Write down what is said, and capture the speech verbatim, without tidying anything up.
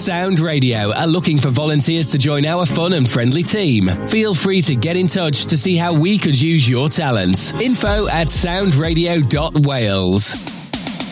Sound Radio are looking for volunteers to join our fun and friendly team. Feel free to get in touch to see how we could use your talents. Info at soundradio dot wales.